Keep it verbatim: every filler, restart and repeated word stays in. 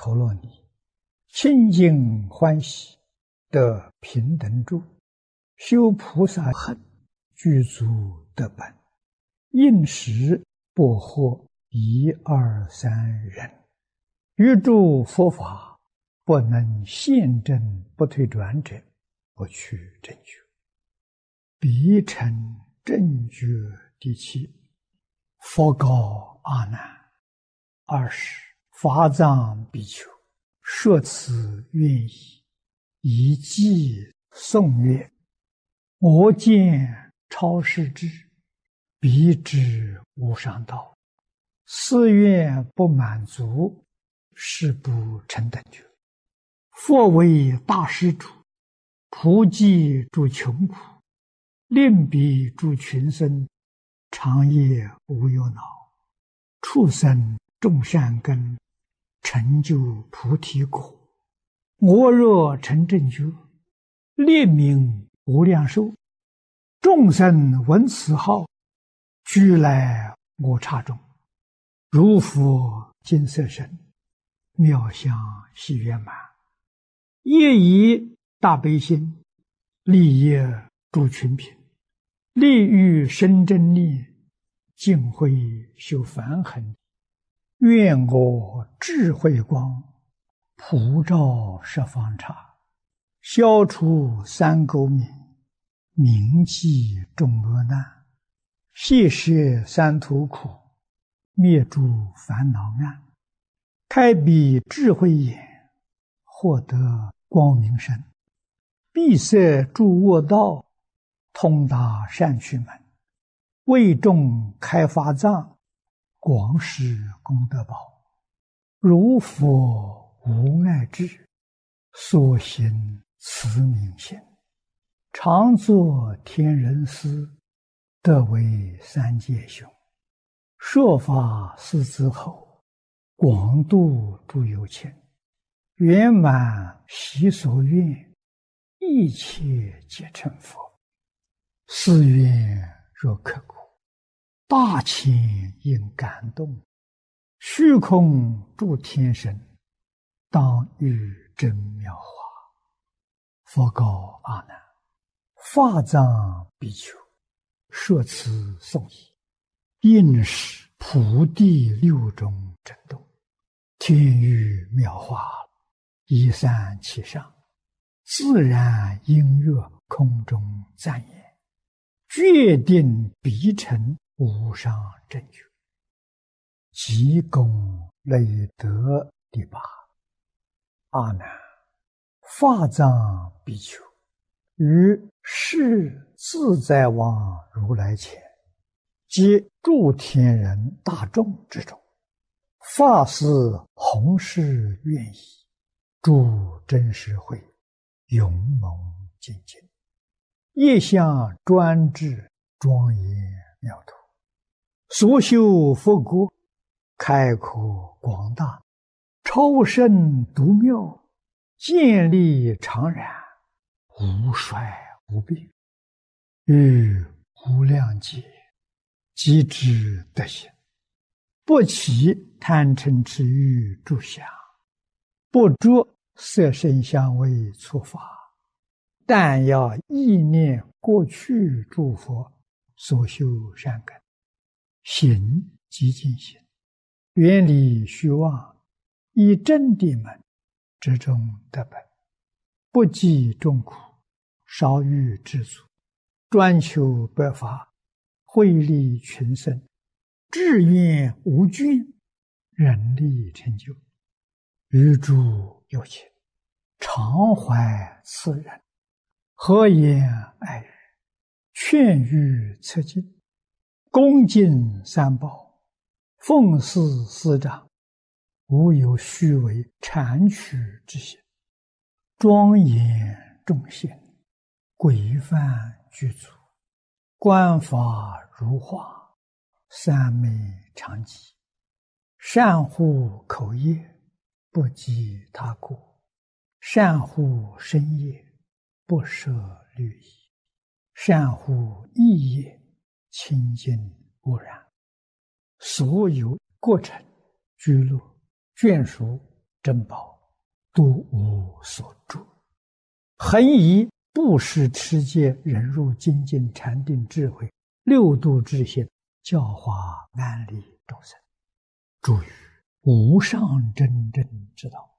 陀罗尼，清净欢喜，得平等住，修菩萨行，具足得本，应时不惑一二三人，欲助佛法，不能现证不退转者，不去正觉。彼成正觉第七。佛告阿难：二十，法藏比丘说此愿意，以偈颂曰：我见超世智，彼知无上道，四愿不满足，是不成等觉。佛为大施主，普济诸穷苦，令彼诸群生，长夜无忧恼，畜生种善根，成就菩提果。我若成正觉，列名无量寿，众生闻此号，俱来我刹中，如佛金色身，妙相喜圆满，业以大悲心，利益诸群品，利欲生真力，净慧修梵行。愿我智慧光，普照十方刹，消除三垢冥，铭记众恶难，谢摄三途苦，灭诸烦恼暗，开彼智慧眼，获得光明身，闭塞诸恶道，通达善趣门，为众开法藏，广施功德宝。如佛无碍智，所行慈悯心，常作天人师，得为三界雄。说法四之后，广度诸有情，圆满习所愿，一切皆成佛。是愿若刻骨，大千应感动，虚空诸天神，当遇真妙法。佛告阿难：法藏比丘说此颂已，应是普地六种震动，天雨妙法，一散其上，自然音乐空中赞言，决定必成无上正觉。即功累德第八。阿难，法藏比丘于世自在王如来前，及诸天人大众之中，发誓弘誓愿意，诸真实会勇猛精进，业相专制，庄严妙土，所修佛国，开阔广大，超胜独妙，建立常然，无衰无病，于无量劫即知德行，不起贪嗔痴欲诸想，不着色声香味触法，但要意念过去诸佛所修善根，行即净行，远离虚妄，以真谛门之中得本，不计众苦，少欲知足，专求白法，惠利群生，志愿无倦，人力成就。于诸有情，常怀慈仁，和颜爱语，劝喻策进，恭敬三宝，奉事师长，无有虚伪谄曲之心，庄严众贤，规范具足，观法如画，三昧常寂，善护口业，不积他过，善护身业，不舍律仪，善护意业，清净无染。所有过程、居落、眷属、 珍宝，都无所住。恒以布施持戒、忍辱、精进、禅定、智慧六度之心，教化安利众生，助于无上真正之道。